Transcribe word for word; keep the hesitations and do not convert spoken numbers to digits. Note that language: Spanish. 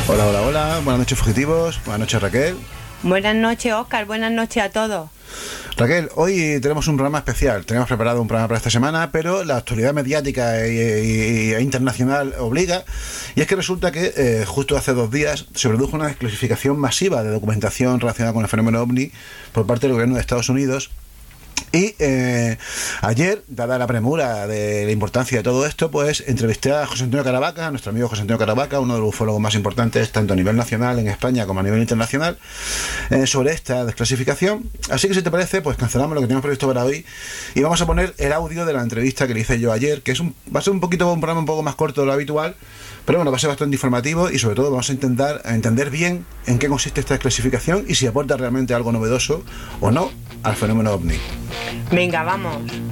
Hola, hola, hola, buenas noches fugitivos, buenas noches Raquel. Buenas noches, Óscar, buenas noches a todos. Raquel, hoy tenemos un programa especial, tenemos preparado un programa para esta semana, pero la actualidad mediática e, e, e internacional obliga, y es que resulta que eh, justo hace dos días se produjo una desclasificación masiva de documentación relacionada con el fenómeno OVNI por parte del gobierno de Estados Unidos. Y eh, ayer, dada la premura de la importancia de todo esto, pues entrevisté a José Antonio Caravaca, a nuestro amigo José Antonio Caravaca, uno de los ufólogos más importantes tanto a nivel nacional en España como a nivel internacional, eh, sobre esta desclasificación. Así que si te parece, pues cancelamos lo que teníamos previsto para hoy y vamos a poner el audio de la entrevista que le hice yo ayer, que es un, va a ser un poquito un programa un poco más corto de lo habitual, pero bueno, va a ser bastante informativo y sobre todo vamos a intentar a entender bien en qué consiste esta desclasificación y si aporta realmente algo novedoso o no al fenómeno OVNI. Venga, vamos.